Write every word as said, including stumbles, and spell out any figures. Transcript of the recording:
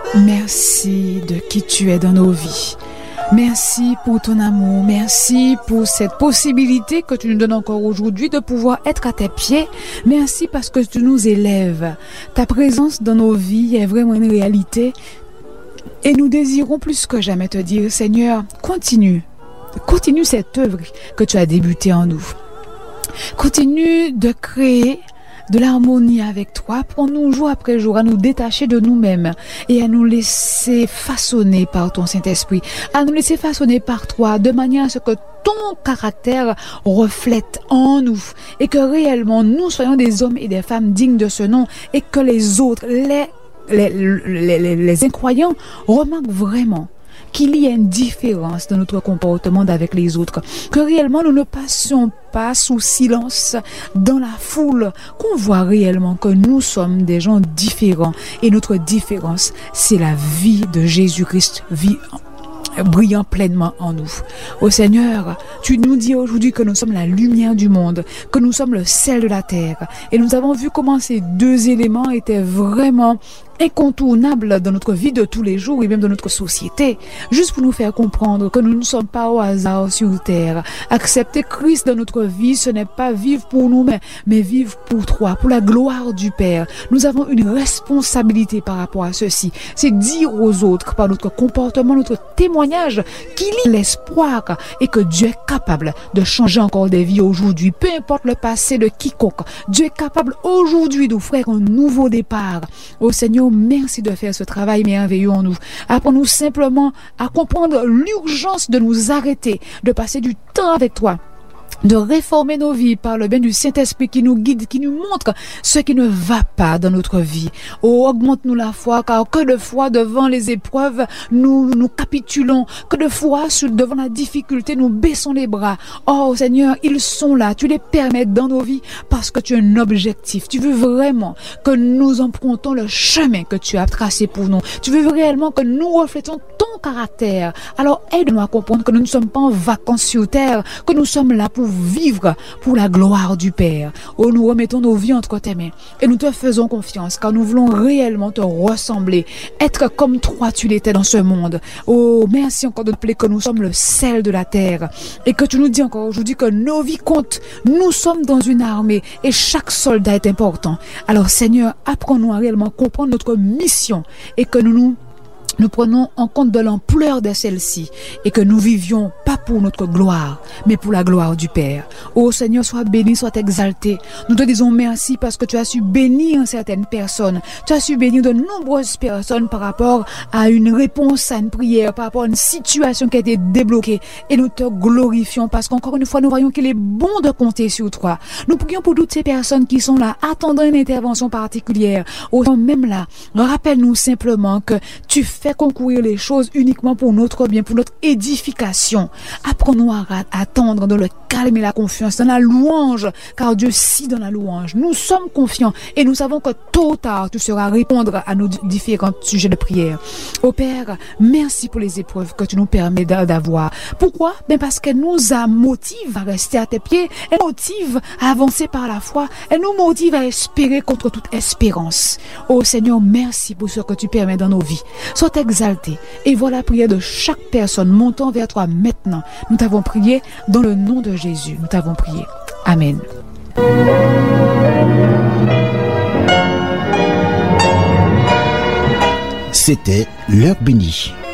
Merci de qui tu es dans nos vies. Merci pour ton amour, merci pour cette possibilité que tu nous donnes encore aujourd'hui de pouvoir être à tes pieds. Merci parce que tu nous élèves. Ta présence dans nos vies est vraiment une réalité et nous désirons plus que jamais te dire, Seigneur, continue, continue cette œuvre que tu as débutée en nous. Continue de créer de l'harmonie avec toi, prends-nous jour après jour à nous détacher de nous-mêmes et à nous laisser façonner par ton Saint-Esprit, à nous laisser façonner par toi de manière à ce que ton caractère reflète en nous et que réellement nous soyons des hommes et des femmes dignes de ce nom et que les autres, les, les, les, les, les incroyants remarquent vraiment qu'il y a une différence dans notre comportement avec les autres, que réellement nous ne passions pas sous silence dans la foule, qu'on voit réellement que nous sommes des gens différents et notre différence, c'est la vie de Jésus-Christ, vie brillant pleinement en nous. Ô Seigneur, tu nous dis aujourd'hui que nous sommes la lumière du monde, que nous sommes le sel de la terre, et nous avons vu comment ces deux éléments étaient vraiment incontournable dans notre vie de tous les jours et même dans notre société, juste pour nous faire comprendre que nous ne sommes pas au hasard sur terre. Accepter Christ dans notre vie, ce n'est pas vivre pour nous-mêmes, mais vivre pour toi, pour la gloire du Père. Nous avons une responsabilité par rapport à ceci. C'est dire aux autres, par notre comportement, notre témoignage, qu'il y a l'espoir et que Dieu est capable de changer encore des vies aujourd'hui. Peu importe le passé de quiconque, Dieu est capable aujourd'hui d'offrir un nouveau départ. Au Seigneur, merci de faire ce travail merveilleux en nous. Apprends-nous simplement à comprendre l'urgence de nous arrêter, de passer du temps avec toi, de réformer nos vies par le bien du Saint-Esprit qui nous guide, qui nous montre ce qui ne va pas dans notre vie. Oh, augmente-nous la foi, car que de fois devant les épreuves, nous nous capitulons, que de fois devant la difficulté, nous baissons les bras. Oh Seigneur, ils sont là, tu les permets dans nos vies parce que tu as un objectif. Tu veux vraiment que nous empruntons le chemin que tu as tracé pour nous. Tu veux réellement que nous reflétons ton caractère. Alors aide-nous à comprendre que nous ne sommes pas en vacances sur terre, que nous sommes là pour vivre pour la gloire du Père. Oh, nous remettons nos vies entre tes mains et nous te faisons confiance car nous voulons réellement te ressembler, être comme toi tu l'étais dans ce monde. Oh, merci encore de te plaire que nous sommes le sel de la terre et que tu nous dis encore aujourd'hui que nos vies comptent. Nous sommes dans une armée et chaque soldat est important. Alors Seigneur, apprends-nous à réellement comprendre notre mission et que nous nous nous prenons en compte de l'ampleur de celle-ci et que nous vivions pas pour notre gloire, mais pour la gloire du Père. Oh Seigneur, sois béni, sois exalté. Nous te disons merci parce que tu as su bénir certaines personnes. Tu as su bénir de nombreuses personnes par rapport à une réponse à une prière, par rapport à une situation qui a été débloquée. Et nous te glorifions parce qu'encore une fois, nous voyons qu'il est bon de compter sur toi. Nous prions pour toutes ces personnes qui sont là, attendant une intervention particulière. Oh, même là, rappelle-nous simplement que tu fais concourir les choses uniquement pour notre bien, pour notre édification. Apprends-nous à attendre dans le calme et la confiance, dans la louange, car Dieu scie dans la louange. Nous sommes confiants et nous savons que tôt ou tard, tu sauras répondre à nos différents sujets de prière. Ô Père, merci pour les épreuves que tu nous permets d'avoir. Pourquoi? Ben parce qu'elles nous motivent à rester à tes pieds, elles nous motivent à avancer par la foi, elles nous motivent à espérer contre toute espérance. Ô Seigneur, merci pour ce que tu permets dans nos vies. Sois exalté. Et voilà la prière de chaque personne montant vers toi maintenant. Nous t'avons prié dans le nom de Jésus. Nous t'avons prié. Amen. C'était l'heure bénie.